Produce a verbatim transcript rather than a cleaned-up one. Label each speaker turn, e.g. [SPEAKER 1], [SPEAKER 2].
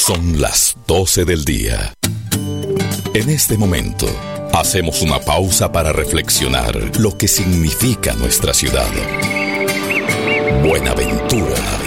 [SPEAKER 1] Son las doce del día. En este momento, hacemos una pausa para reflexionar lo que significa nuestra ciudad. Buenaventura.